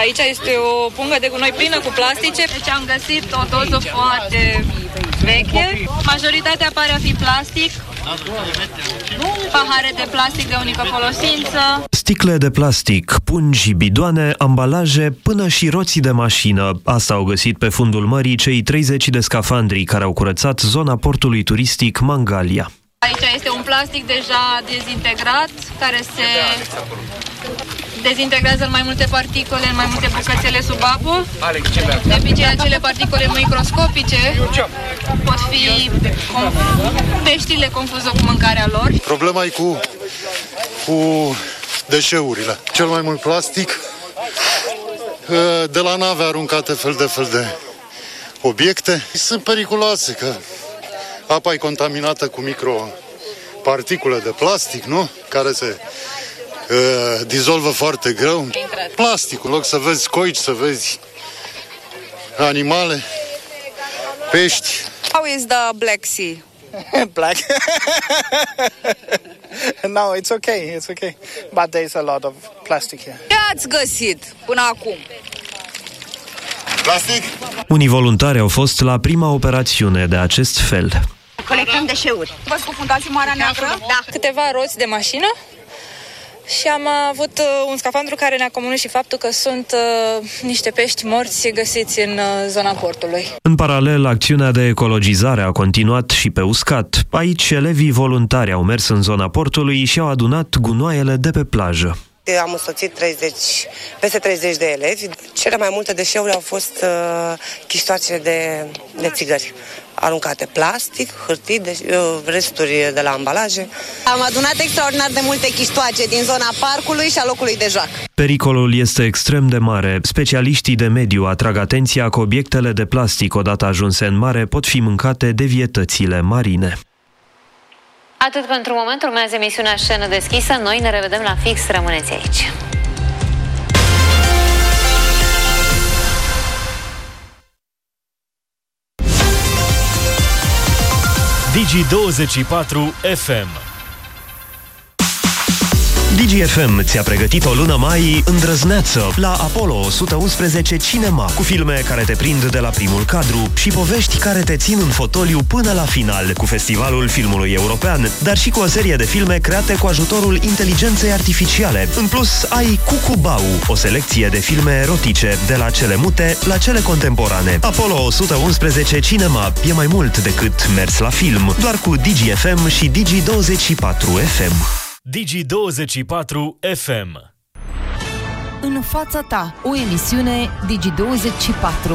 Aici este o pungă de gunoi plină cu plastice. Deci am găsit o doză foarte veche. Majoritatea pare a fi plastic. Pahare de plastic de unică folosință. Sticle de plastic, pungi, bidoane, ambalaje, până și roții de mașină. Asta au găsit pe fundul mării cei 30 de scafandri care au curățat zona portului turistic Mangalia. Aici este un plastic deja dezintegrat, care se dezintegrează în mai multe particule, în mai multe bucățele sub apă. De obicei, acele particule microscopice pot fi... peștile confuză cu mâncarea lor. Problema e cu deșeurile. Cel mai mult plastic de la nave aruncate fel de obiecte. Sunt periculoase, că apa e contaminată cu microparticule de plastic, nu? Care se dizolvă foarte greu. Plasticul, în loc să vezi coici, să vezi animale, pești. How is the Black Sea? Black? No, it's okay. But there's a lot of plastic here. Ce ați găsit până acum? Plastic? Unii voluntari au fost la prima operațiune de acest fel. Colectăm deșeuri. Vă scufundați în Marea Neagră? Da. Câteva roți de mașină și am avut un scafandru care ne-a comunicat și faptul că sunt niște pești morți găsiți în zona portului. În paralel, acțiunea de ecologizare a continuat și pe uscat. Aici, elevii voluntari au mers în zona portului și au adunat gunoaiele de pe plajă. Am însoțit peste 30 de elevi. Cele mai multe deșeuri au fost chiștoacele de țigări aruncate, plastic, hârtii, resturi de la ambalaje. Am adunat extraordinar de multe chiștoace din zona parcului și a locului de joacă. Pericolul este extrem de mare. Specialiștii de mediu atrag atenția că obiectele de plastic, odată ajunse în mare, pot fi mâncate de vietățile marine. Atât pentru moment, urmează emisiunea Scenă Deschisă. Noi ne revedem la fix, rămâneți aici. Digi24 FM. DGFM ți-a pregătit o lună mai îndrăzneață la Apollo 111 Cinema, cu filme care te prind de la primul cadru și povești care te țin în fotoliu până la final, cu Festivalul Filmului European, dar și cu o serie de filme create cu ajutorul inteligenței artificiale. În plus, ai Cucubau, o selecție de filme erotice, de la cele mute la cele contemporane. Apollo 111 Cinema e mai mult decât mers la film, doar cu DGFM și Digi24 FM. Digi24 FM. În fața ta, o emisiune Digi24.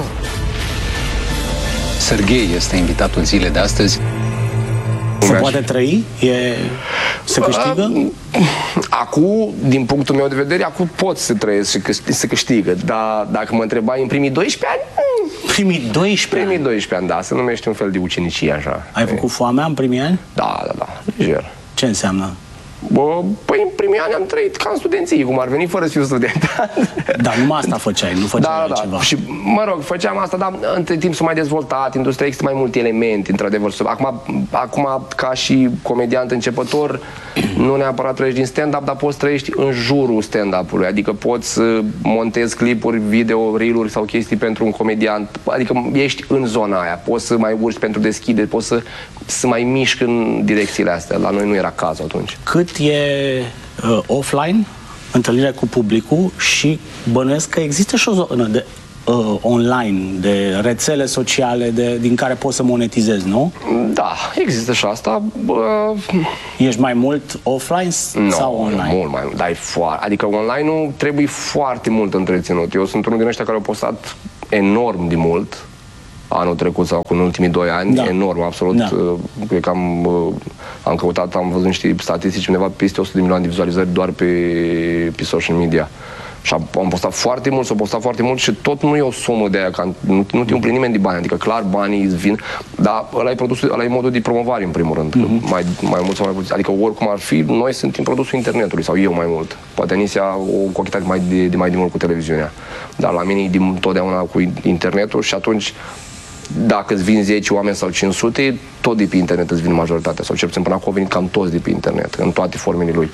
Serghei este invitatul zilei de astăzi. Se poate trăi? Se câștigă? Acum, din punctul meu de vedere, acum pot să trăiesc și să câștigă. Dar dacă mă întrebai în primii 12 ani... Primii 12 ani? Primii 12 ani, da. Se numește un fel de ucenicie, așa. Ai făcut foamea în primii ani? Da, lejer. Ce înseamnă? Păi în primii ani am trăit ca în studenție, cum ar veni fără să fiu student. Dar numai asta făceai, nu făceai altceva. Și, mă rog, făceam asta, dar între timp s-a mai dezvoltat, industria există mai multe elemente, într-adevăr. Acum, ca și comediant începător, nu neapărat trăiești din stand-up, dar poți trăiești în jurul stand-up-ului. Adică poți montezi clipuri, video, reel-uri sau chestii pentru un comediant. Adică ești în zona aia, poți să mai urci pentru deschidere, poți să mai miști în direcțiile astea. La noi nu era cazul atunci. Cât e offline, întâlnirea cu publicul, și bănuiesc că există și o zonă de online, de rețele sociale din care poți să monetizezi, nu? Da, există și asta. Ești mai mult offline sau online? Mult mai mult, dar adică online-ul trebuie foarte mult întreținut. Eu sunt unul din ăștia care au postat enorm de mult anul trecut sau în ultimii 2 ani, da. Enorm, absolut. Da. Cred că am căutat, am văzut niște statistici, undeva peste 100 de milioane de vizualizări doar pe social media. Și am postat foarte mult, s-au postat foarte mult și tot nu e o sumă de aia, că nu te umple nimeni de bani, adică clar banii îți vin, dar ăla e modul de promovare în primul rând, mai mult sau mai puțin, adică oricum ar fi, noi suntem produsul internetului, sau eu mai mult, poate Anisia o cochetat mai de mult cu televiziunea, dar la mine e totdeauna cu internetul și atunci dacă îți vin 10 oameni sau 500, tot de pe internet îți vin majoritatea, sau cel puțin până acum au venit cam toți de pe internet, în toate formele lui.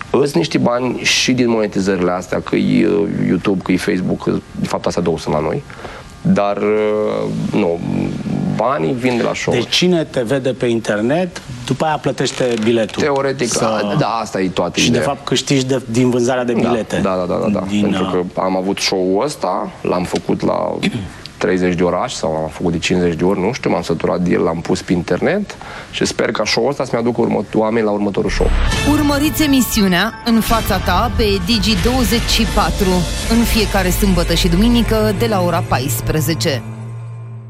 Sunt niște bani și din monetizările astea, că e YouTube, că e Facebook, că de fapt astea două sunt la noi. Dar nu, banii vin de la show. Deci cine te vede pe internet, după aia plătește biletul. Teoretic, da, asta e toată și ideea. de fapt câștigi din vânzarea de bilete. Da. Pentru că am avut show-ul ăsta, l-am făcut la 30 de orașe sau am făcut de 50 de ori, nu știu, m-am săturat de el, l-am pus pe internet și sper ca show-ul ăsta să-mi aducă oameni la următorul show. Urmăriți emisiunea În fața ta pe Digi24 în fiecare sâmbătă și duminică de la ora 14.